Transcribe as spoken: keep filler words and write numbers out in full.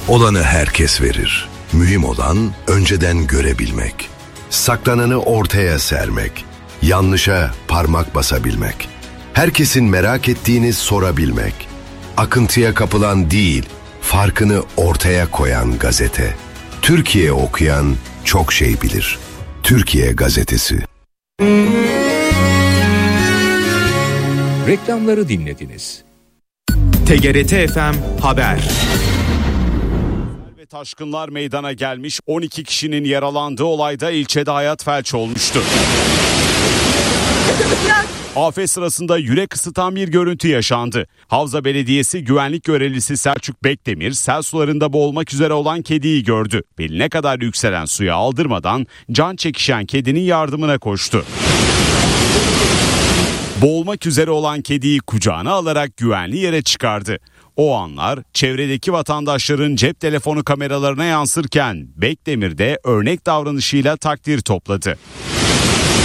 Olanı herkes verir. Mühim olan önceden görebilmek. Saklananı ortaya sermek. Yanlışa parmak basabilmek. Herkesin merak ettiğini sorabilmek. Akıntıya kapılan değil, farkını ortaya koyan gazete. Türkiye okuyan çok şey bilir. Türkiye Gazetesi. Reklamları dinlediniz. T G R T F M Haber. Ve taşkınlar meydana gelmiş. on iki kişinin yaralandığı olayda ilçede hayat felç olmuştu. Afet sırasında yürek ısıtan bir görüntü yaşandı. Havza Belediyesi güvenlik görevlisi Selçuk Bekdemir sel sularında boğulmak üzere olan kediyi gördü. Beline kadar yükselen suya aldırmadan can çekişen kedinin yardımına koştu. Boğulmak üzere olan kediyi kucağına alarak güvenli yere çıkardı. O anlar çevredeki vatandaşların cep telefonu kameralarına yansırken Bekdemir de örnek davranışıyla takdir topladı.